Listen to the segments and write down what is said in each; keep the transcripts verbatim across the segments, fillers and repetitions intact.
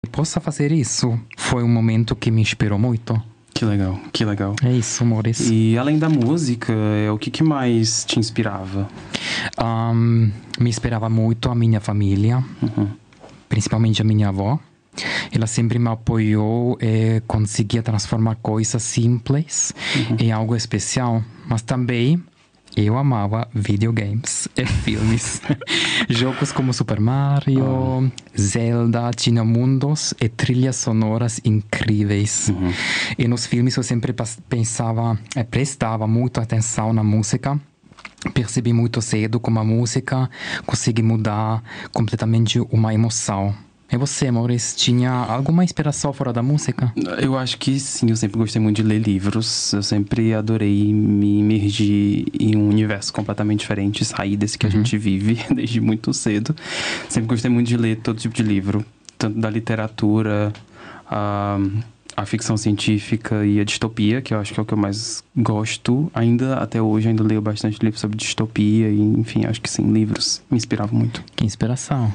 possa fazer isso foi um momento que me inspirou muito. Que legal, que legal. É isso, amores. E além da música, o que, que mais te inspirava? Um, me inspirava muito a minha família, Uhum. principalmente a minha avó. Ela sempre me apoiou e conseguia transformar coisas simples Uhum. em algo especial. Mas também eu amava videogames e filmes. Jogos como Super Mario, Oh. Zelda, tinham mundos e trilhas sonoras incríveis. Uhum. E nos filmes eu sempre pas- pensava, eh, prestava muito atenção na música. Percebi muito cedo como a música consegue mudar completamente uma emoção. E você, Maurício, tinha alguma inspiração fora da música? Eu acho que sim, eu sempre gostei muito de ler livros. Eu sempre adorei me imergir em um universo completamente diferente, sair desse que a Uhum. gente vive desde muito cedo. Sempre gostei muito de ler todo tipo de livro, tanto da literatura, a, a ficção científica e a distopia, que eu acho que é o que eu mais gosto. Ainda, até hoje, ainda leio bastante livros sobre distopia e, enfim, acho que sim, livros me inspiravam muito. Que inspiração.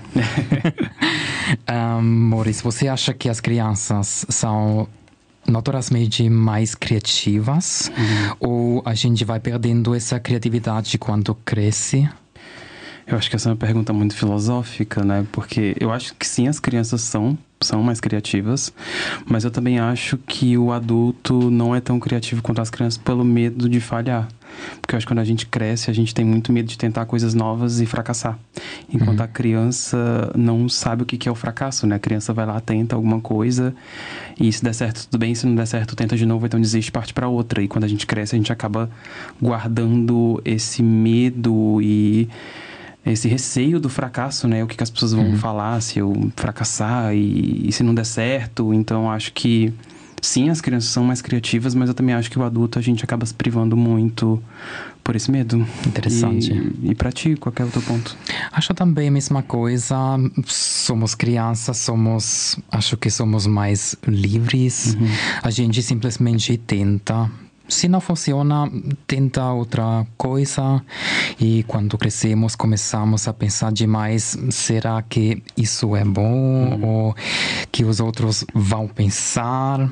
um, Maurício, você acha que as crianças são notoriamente mais criativas? Ou a gente vai perdendo essa criatividade quando cresce? Eu acho que essa é uma pergunta muito filosófica, né? Porque eu acho que sim, as crianças são, são mais criativas, mas eu também acho que o adulto não é tão criativo quanto as crianças pelo medo de falhar. Porque eu acho que quando a gente cresce, a gente tem muito medo de tentar coisas novas e fracassar. Enquanto Uhum. a criança não sabe o que é o fracasso, né? A criança vai lá, tenta alguma coisa e se der certo, tudo bem. Se não der certo, tenta de novo, então desiste e parte para outra. E quando a gente cresce, a gente acaba guardando esse medo e esse receio do fracasso, né? O que, que as pessoas vão Uhum. falar se eu fracassar e, e se não der certo. Então, acho que sim, as crianças são mais criativas, mas eu também acho que o adulto a gente acaba se privando muito por esse medo. Interessante. E, e pra ti, qual que é o teu ponto? Acho também a mesma coisa. Somos crianças, somos, acho que somos mais livres. Uhum. A gente simplesmente tenta. Se não funciona, tenta outra coisa. E quando crescemos, começamos a pensar demais: será que isso é bom? Uhum. Ou que os outros vão pensar?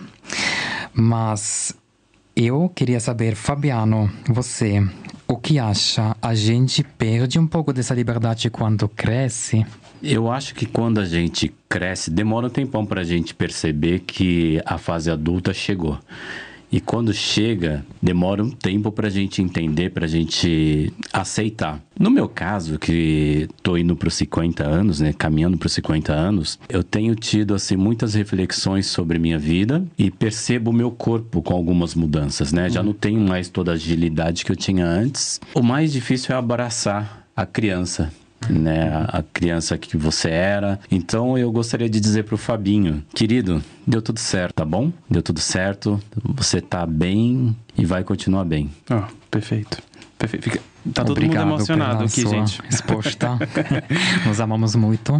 Mas eu queria saber, Fabiano, você, o que acha? A gente perde um pouco dessa liberdade quando cresce? Eu acho que quando a gente cresce, demora um tempão pra gente perceber que a fase adulta chegou. E quando chega, demora um tempo pra gente entender, pra gente aceitar. No meu caso, que tô indo pros cinquenta anos, né, caminhando pros cinquenta anos, eu tenho tido, assim, muitas reflexões sobre minha vida e percebo o meu corpo com algumas mudanças, né? Já não tenho mais toda a agilidade que eu tinha antes. O mais difícil é abraçar a criança, né, a criança que você era. Então eu gostaria de dizer pro Fabinho: querido, deu tudo certo, tá bom? Deu tudo certo, você tá bem e vai continuar bem. Ah, perfeito. Perfeito. Fica... Tá todo Obrigado mundo emocionado pela aqui, sua gente. resposta. Nos amamos muito.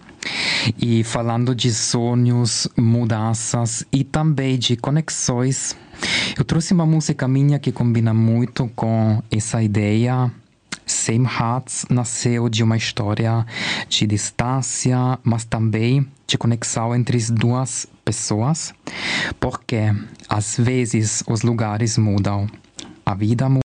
E falando de sonhos, mudanças e também de conexões, eu trouxe uma música minha que combina muito com essa ideia. Same Hearts nasceu de uma história de distância, mas também de conexão entre as duas pessoas, porque às vezes os lugares mudam, a vida muda.